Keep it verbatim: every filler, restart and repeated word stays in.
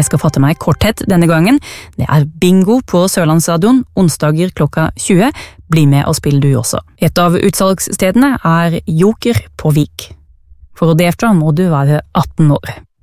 Jeg skal fatte meg i korthet denne gangen. Det er bingo på Sørlandsstadion, onsdager klokka tjue. Bli med og spill du også. Et av utsalgsstedene er Joker på Vik. For å delta må du være atten år.